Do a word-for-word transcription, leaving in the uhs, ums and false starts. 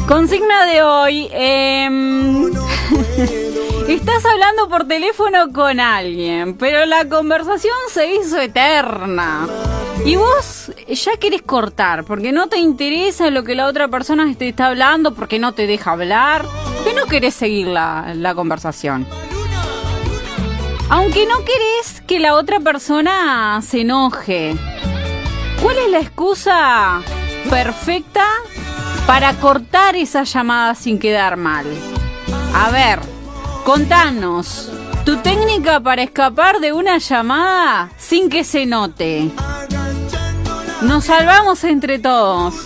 Consigna de hoy. Eh, estás hablando por teléfono con alguien, pero la conversación se hizo eterna. Y vos ya querés cortar, porque no te interesa lo que la otra persona te está hablando, porque no te deja hablar, que no querés seguir la, la conversación. Aunque no querés que la otra persona se enoje. ¿Cuál es la excusa perfecta para cortar esa llamada sin quedar mal? A ver, contanos tu técnica para escapar de una llamada sin que se note. Nos salvamos entre todos.